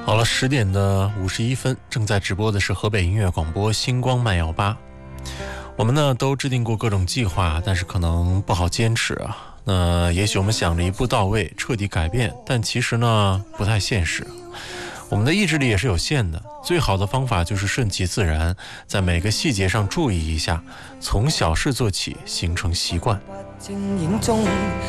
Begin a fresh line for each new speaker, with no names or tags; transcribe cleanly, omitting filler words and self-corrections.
好了，10点的51分，正在直播的是河北音乐广播星光慢摇吧。我们呢都制定过各种计划，但是可能不好坚持啊。那也许我们想着一步到位，彻底改变，但其实呢不太现实。我们的意志力也是有限的，最好的方法就是顺其自然，在每个细节上注意一下，从小事做起，形成习惯。